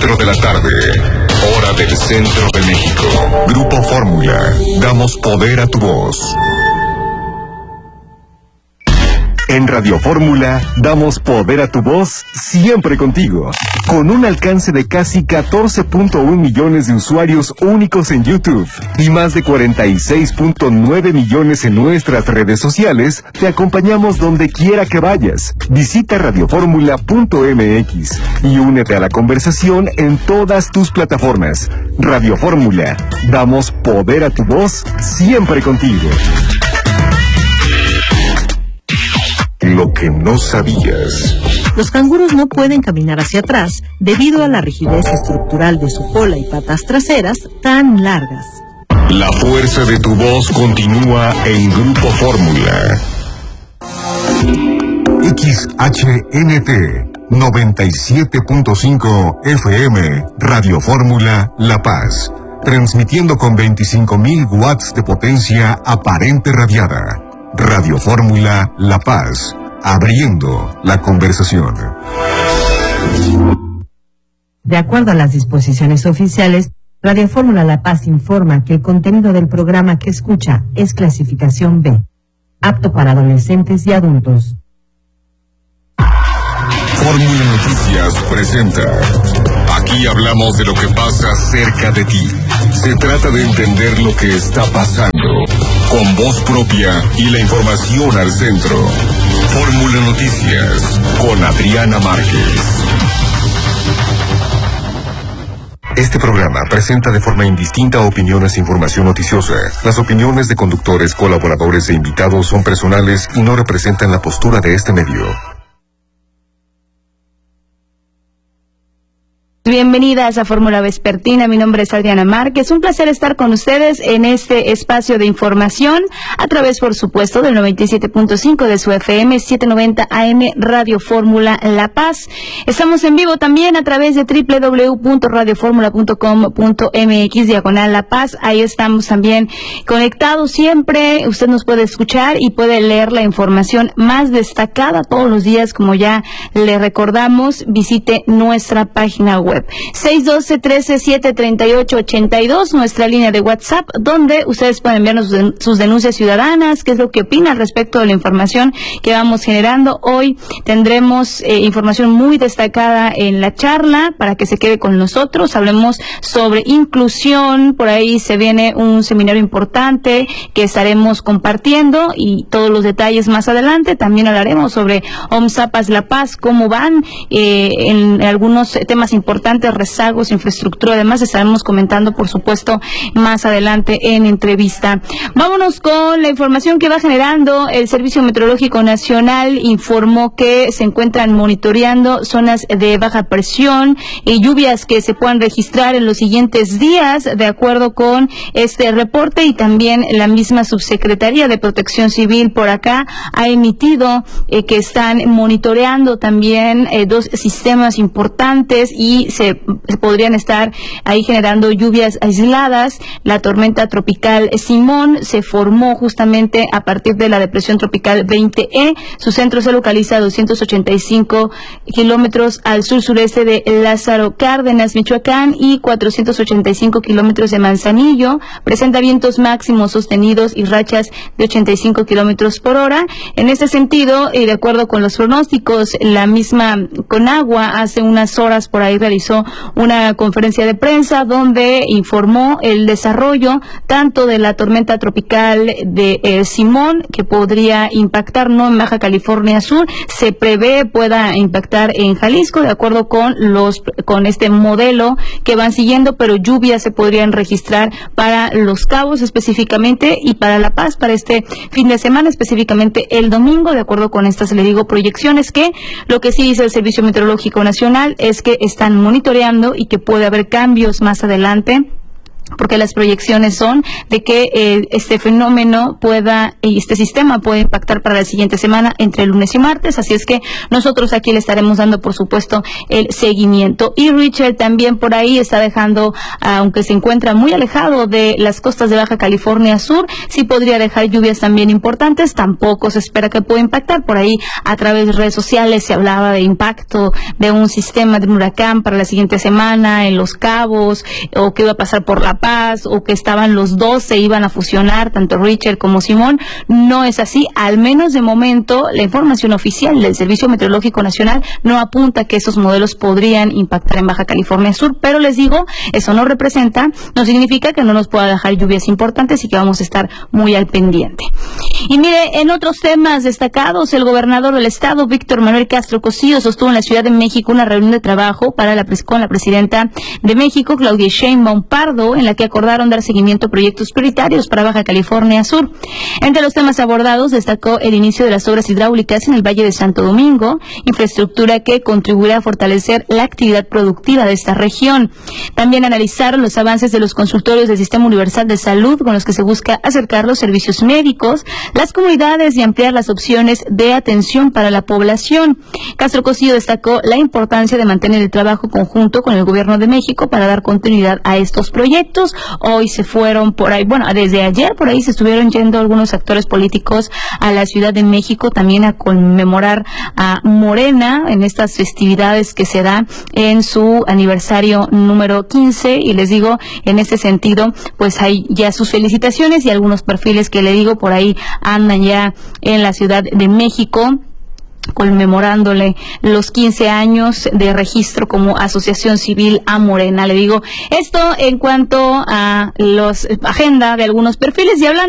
4 de la tarde, hora del centro de México. Grupo Fórmula, damos poder a tu voz. En Radio Fórmula, damos poder a tu voz siempre contigo. Con un alcance de casi 14.1 millones de usuarios únicos en YouTube y más de 46.9 millones en nuestras redes sociales, te acompañamos donde quiera que vayas. Visita radioformula.mx y únete a la conversación en todas tus plataformas. Radio Fórmula, damos poder a tu voz siempre contigo. Lo que no sabías. Los canguros no pueden caminar hacia atrás debido a la rigidez estructural de su cola y patas traseras tan largas. La fuerza de tu voz continúa en Grupo Fórmula. XHNT 97.5 FM, Radio Fórmula La Paz. Transmitiendo con 25.000 watts de potencia aparente radiada. Radio Fórmula La Paz, abriendo la conversación. De acuerdo a las disposiciones oficiales, Radio Fórmula La Paz informa que el contenido del programa que escucha es clasificación B, apto para adolescentes y adultos. Fórmula Noticias presenta. Aquí hablamos de lo que pasa cerca de ti. Se trata de entender lo que está pasando, con voz propia y la información al centro. Fórmula Noticias, con Adriana Márquez. Este programa presenta de forma indistinta opiniones e información noticiosa. Las opiniones de conductores, colaboradores e invitados son personales y no representan la postura de este medio. Bienvenidas a Fórmula Vespertina, mi nombre es Adriana Márquez, un placer estar con ustedes en este espacio de información a través, por supuesto, del 97.5 de su FM, 790 AM Radio Fórmula La Paz. Estamos en vivo también a través de www.radioformula.com.mx/La Paz, ahí estamos también conectados siempre, usted nos puede escuchar y puede leer la información más destacada todos los días, como ya le recordamos, visite nuestra página web. 612-13-738-82, nuestra línea de WhatsApp, donde ustedes pueden enviarnos sus denuncias ciudadanas, qué es lo que opinan respecto de la información que vamos generando. Hoy tendremos información muy destacada en la charla para que se quede con nosotros. Hablemos sobre inclusión, por ahí se viene un seminario importante que estaremos compartiendo y todos los detalles más adelante. También hablaremos sobre OMSAPAS La Paz, cómo van en algunos temas importantes, rezagos, infraestructura, además estaremos comentando, por supuesto, más adelante en entrevista. Vámonos con la información que va generando. El Servicio Meteorológico Nacional informó que se encuentran monitoreando zonas de baja presión y lluvias que se puedan registrar en los siguientes días, de acuerdo con este reporte, y también la misma Subsecretaría de Protección Civil por acá ha emitido que están monitoreando también dos sistemas importantes y se podrían estar ahí generando lluvias aisladas. La tormenta tropical Simón se formó justamente a partir de la depresión tropical 20E. Su centro se localiza a 285 kilómetros al sur-sureste de Lázaro Cárdenas, Michoacán, y 485 kilómetros de Manzanillo. Presenta vientos máximos sostenidos y rachas de 85 kilómetros por hora. En este sentido, y de acuerdo con los pronósticos, la misma Conagua hace unas horas por ahí realizó una conferencia de prensa donde informó el desarrollo tanto de la tormenta tropical de Simón, que podría impactar no en Baja California Sur, se prevé pueda impactar en Jalisco, de acuerdo con este modelo que van siguiendo, pero lluvias se podrían registrar para Los Cabos específicamente y para La Paz para este fin de semana, específicamente el domingo, de acuerdo con estas, le digo, proyecciones, que lo que sí dice el Servicio Meteorológico Nacional es que están monitoreando y que puede haber cambios más adelante porque las proyecciones son de que este fenómeno este sistema puede impactar para la siguiente semana entre lunes y martes, así es que nosotros aquí le estaremos dando, por supuesto, el seguimiento. Y Richard también por ahí está dejando, aunque se encuentra muy alejado de las costas de Baja California Sur, sí podría dejar lluvias también importantes, tampoco se espera que pueda impactar. Por ahí a través de redes sociales se hablaba de impacto de un sistema de un huracán para la siguiente semana en Los Cabos, o que iba a pasar por La Paz, o que estaban los dos, se iban a fusionar, tanto Richard como Simón. No es así, al menos de momento la información oficial del Servicio Meteorológico Nacional no apunta que esos modelos podrían impactar en Baja California Sur, pero les digo, eso no significa que no nos pueda dejar lluvias importantes y que vamos a estar muy al pendiente. Y mire, en otros temas destacados, el gobernador del estado, Víctor Manuel Castro Cosío, sostuvo en la Ciudad de México una reunión de trabajo con la presidenta de México, Claudia Sheinbaum Pardo, en la que acordaron dar seguimiento a proyectos prioritarios para Baja California Sur. Entre los temas abordados destacó el inicio de las obras hidráulicas en el Valle de Santo Domingo, infraestructura que contribuirá a fortalecer la actividad productiva de esta región. También analizaron los avances de los consultorios del Sistema Universal de Salud, con los que se busca acercar los servicios médicos, las comunidades y ampliar las opciones de atención para la población. Castro Cosío destacó la importancia de mantener el trabajo conjunto con el Gobierno de México para dar continuidad a estos proyectos. Hoy se fueron por ahí, desde ayer por ahí se estuvieron yendo algunos actores políticos a la Ciudad de México también a conmemorar a Morena en estas festividades que se da en su aniversario número 15, y les digo, en este sentido, pues hay ya sus felicitaciones y algunos perfiles que le digo por ahí andan ya en la Ciudad de México conmemorándole los 15 años de registro como asociación civil a Morena. Le digo esto en cuanto a los agenda de algunos perfiles. Y hablando